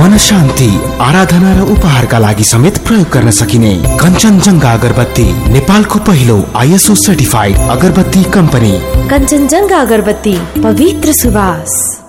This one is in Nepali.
मन शान्ति, आराधना र उपहारका लागि समेत प्रयोग गर्न सकिने कञ्चनजङ्घा अगरबत्ती नेपालको पहिलो ISO सर्टिफाइड अगरबत्ती कम्पनी। कञ्चनजङ्घा अगरबत्ती, पवित्र सुवास।